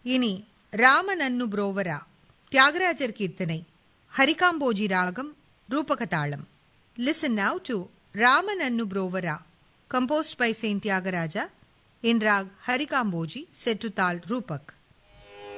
இனி ராமனன்னு புரோவரா தியாகராஜர் கீர்த்தனை ஹரிகாம்போஜி ராகம் ரூபகதாளம். Listen now to ராமனன்னு புரோவரா composed by Saint Tyagaraja in rag Harikamboji set to tal Rupak.